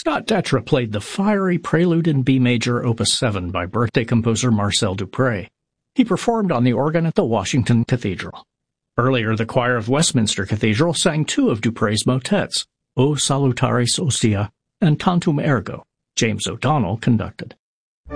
Scott Detra played the fiery Prelude in B major, Opus 7 by birthday composer Marcel Dupré. He performed on the organ at the Washington Cathedral. Earlier, the choir of Westminster Cathedral sang two of Dupré's motets, O Salutaris Ostia and Tantum Ergo. James O'Donnell conducted.